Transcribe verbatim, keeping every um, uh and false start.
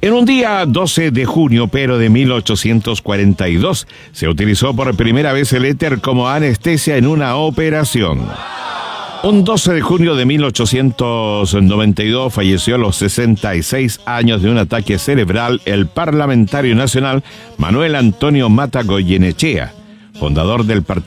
En un día doce de junio, pero de mil ochocientos cuarenta y dos, se utilizó por primera vez el éter como anestesia en una operación. Un doce de junio de mil ochocientos noventa y dos falleció a los sesenta y seis años de un ataque cerebral el parlamentario nacional Manuel Antonio Mata Goyenechea, fundador del partido